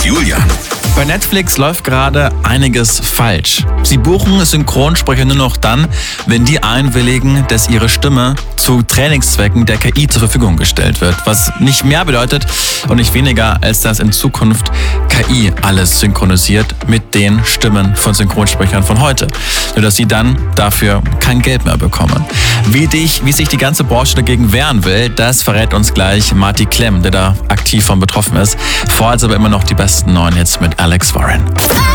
und Julian. Bei Netflix läuft gerade einiges falsch. Sie buchen Synchronsprecher nur noch dann, wenn die einwilligen, dass ihre Stimme zu Trainingszwecken der KI zur Verfügung gestellt wird. Was nicht mehr bedeutet und nicht weniger, als dass in Zukunft KI alles synchronisiert mit den Stimmen von Synchronsprechern von heute. Nur dass sie dann dafür kein Geld mehr bekommen. Wie sich die ganze Branche dagegen wehren will, das verrät uns gleich Marty Klemm, der da aktiv von betroffen ist. Vorher aber immer noch die besten neuen Hits mit Alex Warren.